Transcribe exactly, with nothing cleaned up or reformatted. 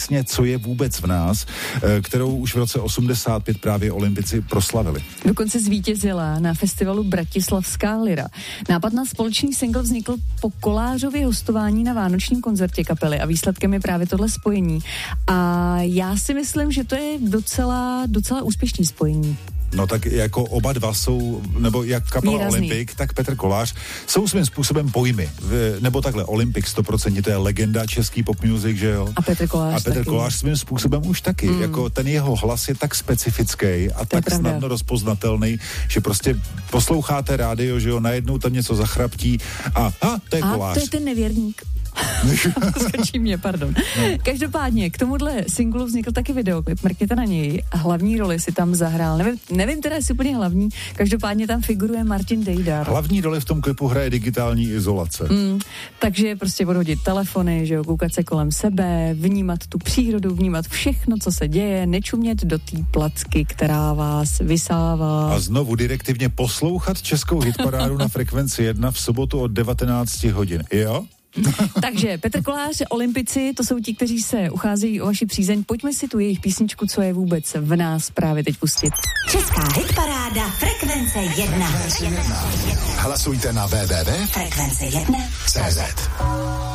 Co je vůbec v nás, kterou už v roce osmdesát pět právě olympici proslavili. Dokonce zvítězila na festivalu Bratislavská lira. Nápad na společný single vznikl po Kolářově hostování na vánočním koncertě kapely a výsledkem je právě tohle spojení. A já si myslím, že to je docela, docela úspěšný spojení. No tak jako oba dva jsou, nebo jak kapela Výrazný. Olympik, tak Petr Kolář, jsou svým způsobem pojmy. Nebo takhle, Olympik sto procent, to je legenda český pop music, že jo? A Petr Kolář A Petr taky. Kolář svým způsobem už taky. Mm. Jako ten jeho hlas je tak specifický a tak pravda. snadno rozpoznatelný, že prostě posloucháte rádio, že jo, najednou tam něco zachraptí a, a to je a Kolář. to je ten nevěrník. Skočí mě, pardon. No. Každopádně k tomuhle singlu vznikl taky videoklip, mrkněte na něj. A hlavní roli si tam zahrál. Nevím, nevím teda, jestli úplně hlavní, každopádně tam figuruje Martin Dejdar. Hlavní roli v tom klipu hraje digitální izolace. Mm, takže prostě odhodit telefony, že jo, koukat se kolem sebe, vnímat tu přírodu, vnímat všechno, co se děje, nečumět do té placky, která vás vysává. A znovu direktivně poslouchat českou hitparádu na frekvenci jedna v sobotu od devatenáct hodin. Jo? Takže Petr Kolář, Olympici, to jsou ti, kteří se ucházejí o vaši přízeň. Pojďme si tu jejich písničku, co je vůbec v nás, právě teď pustit. Česká hitparáda Frekvence jedna. Hlasujte na w w w tečka frekvence jedna tečka cé zet.